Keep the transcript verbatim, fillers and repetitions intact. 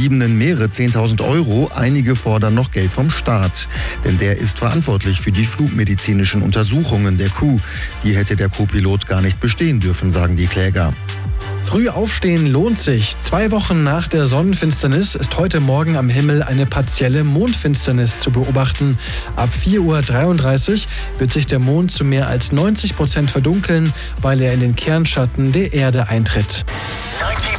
Hinterbliebenen mehrere zehntausend Euro. Einige fordern noch Geld vom Staat. Denn der ist verantwortlich für die flugmedizinischen Untersuchungen der Crew. Die hätte der Co-Pilot gar nicht bestehen dürfen, sagen die Kläger. Früh aufstehen lohnt sich. Zwei Wochen nach der Sonnenfinsternis ist heute Morgen am Himmel eine partielle Mondfinsternis zu beobachten. Ab vier Uhr dreiunddreißig wird sich der Mond zu mehr als neunzig Prozent verdunkeln, weil er in den Kernschatten der Erde eintritt.